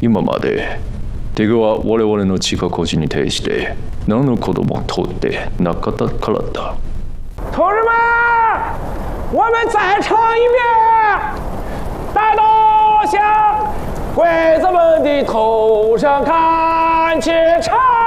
今までテグは我々の地下孤児に対して何のことも取ってなかったからだ。 同志们，我们再唱一遍，大刀向鬼子们的头上砍，且唱。